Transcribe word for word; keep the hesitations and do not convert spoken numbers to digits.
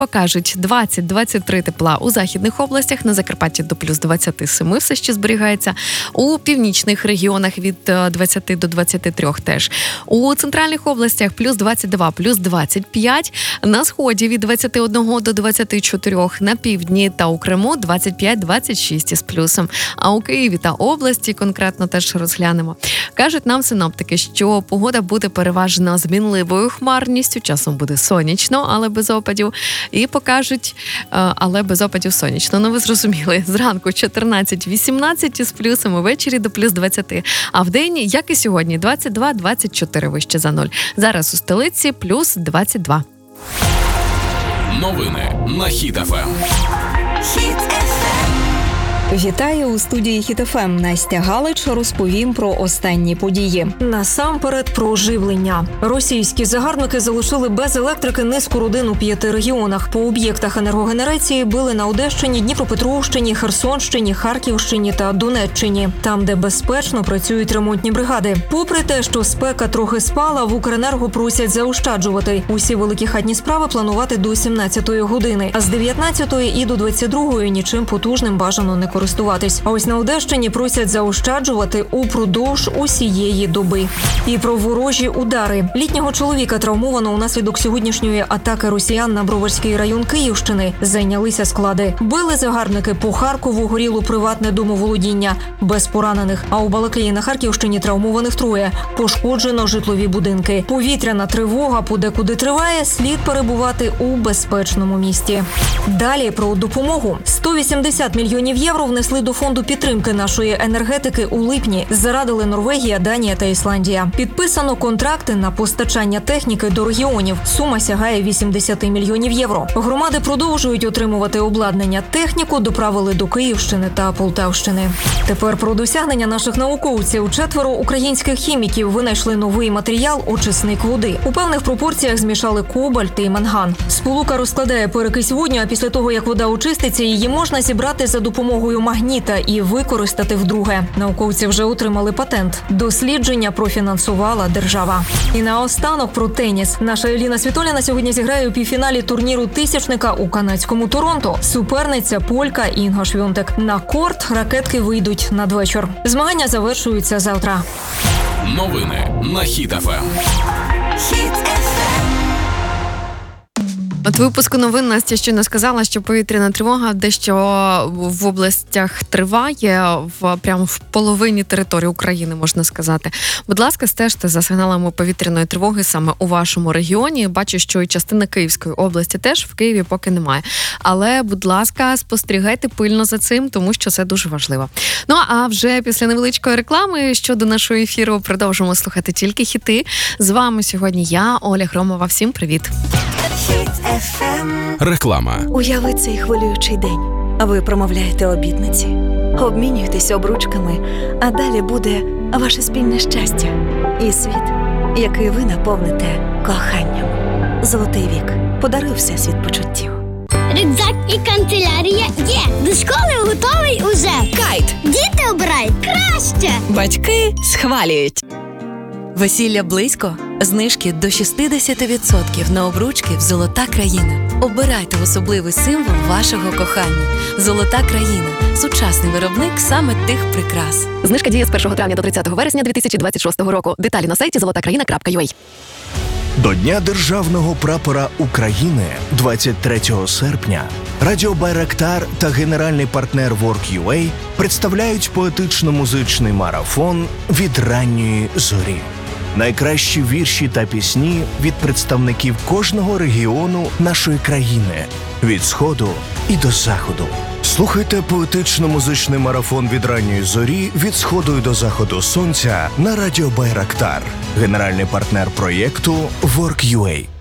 покажуть двадцять - двадцять три тепла у західних областях, на Закарпатті до плюс двадцять сім все ще зберігається, у північних регіонах від двадцять до двадцяти трьох теж. У центральних областях плюс двадцять два, плюс двадцять п'ять, на сході від двадцяти одного до двадцяти чотирьох, на півдні та у Криму двадцять п'ять - двадцять шість із плюсом. А у Києві та області конкретно теж розглянемо. Кажуть нам синоптики, що погода буде переважно змінливою хмарністю, часом буде сонячно, але без опадів. І покажуть, але без опадів сонячно. Ну, ви зрозуміли, зранку чотирнадцять - вісімнадцять із плюсом, увечері до плюс двадцяти. А вдень, як і сьогодні, двадцять два - двадцять чотири вище за нуль. Зараз у столиці плюс двадцять два. Новини на Хіт еф ем. Хіт еф ем. Вітаю у студії Хіт еф ем. Настя Галич розповім про останні події. Насамперед про живлення. Російські загарбники залишили без електрики низку родин у п'яти регіонах. По об'єктах енергогенерації били на Одещині, Дніпропетровщині, Херсонщині, Харківщині та Донеччині. Там, де безпечно працюють ремонтні бригади. Попри те, що спека трохи спала, в Укренерго просять заощаджувати. Усі великі хатні справи планувати до сімнадцятої години. А з дев'ятнадцятої і до двадцять другої нічим потужним бажано не користуватися. користуватись. А ось на Одещині просять заощаджувати упродовж усієї доби. І про ворожі удари. Літнього чоловіка травмовано унаслідок сьогоднішньої атаки росіян на Броварський район Київщини. Зайнялися склади. Били загарбники по Харкову, горіло приватне домоволодіння. Без поранених. А у Балаклії на Харківщині травмованих троє. Пошкоджено житлові будинки. Повітряна тривога подекуди триває. Слід перебувати у безпечному місті. Далі про допомогу. сто вісімдесят мільйонів євро внесли до фонду підтримки нашої енергетики у липні. Зарадили Норвегія, Данія та Ісландія. Підписано контракти на постачання техніки до регіонів. Сума сягає вісімдесят мільйонів євро. Громади продовжують отримувати обладнання. Техніку доправили до Київщини та Полтавщини. Тепер про досягнення наших науковців. Четверо українських хіміків винайшли новий матеріал – очисник води. У певних пропорціях змішали кобальт і манган. Сполука розкладає перекись водню, а після того, як вода очиститься, її можна зібрати за допомогою магніта і використати вдруге. Науковці вже отримали патент. Дослідження профінансувала держава. І наостанок про теніс. Наша Еліна Світоліна сьогодні зіграє у півфіналі турніру тисячника у канадському Торонто. Суперниця полька Інга Швьонтек. На корт ракетки вийдуть надвечір. Змагання завершуються завтра. Новини на Хіт еф ем. Хіт еф ем. От випуску новин Настя щойно сказала, що повітряна тривога дещо в областях триває, в прямо в половині території України, можна сказати. Будь ласка, стежте за сигналами повітряної тривоги саме у вашому регіоні. Бачу, що і частина Київської області теж, в Києві поки немає. Але, будь ласка, спостерігайте пильно за цим, тому що це дуже важливо. Ну, а вже після невеличкої реклами щодо нашого ефіру продовжимо слухати тільки хіти. З вами сьогодні я, Оля Громова. Всім привіт! Хіт еф ем. Реклама. Уяви цей хвилюючий день. Ви промовляєте обітниці, обмінюєтесь обручками, а далі буде ваше спільне щастя і світ, який ви наповните коханням. Золотий вік подарує всесвіт почуттів. Рюкзак і канцелярія є. До школи готовий уже. Кайт. Діти обирають краще. Батьки схвалюють. Весілля близько? Знижки до шістдесят відсотків на обручки в «Золота країна». Обирайте особливий символ вашого кохання. «Золота країна» – сучасний виробник саме тих прикрас. Знижка діє з першого травня до тридцятого вересня дві тисячі двадцять шостого року. Деталі на сайті золота країна крапка ю а. До Дня Державного прапора України двадцять третього серпня Радіо Байрактар та генеральний партнер Work.ua представляють поетично-музичний марафон «Від ранньої зорі». Найкращі вірші та пісні від представників кожного регіону нашої країни – від Сходу і до Заходу. Слухайте поетично-музичний марафон «Від ранньої зорі» від Сходу і до Заходу сонця на Радіо Байрактар. Генеральний партнер проєкту Work.ua.